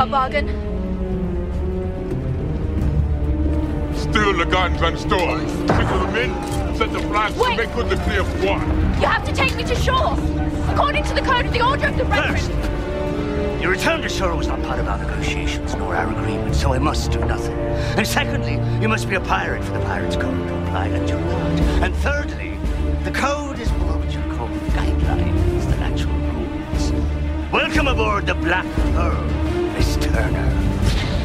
our bargain? Steal the guns and stores, sickle them in, set the flags to make good the clear squad. You have to take me to shore, according to the code of the Order of the Brethren. First, your return to shore was not part of our negotiations nor our agreement, so I must do nothing. And secondly, you must be a pirate for the Pirates' Code to apply, and you're not. And thirdly, the code is more what you call guidelines than actual rules. Welcome aboard the Black Pearl, Miss Turner.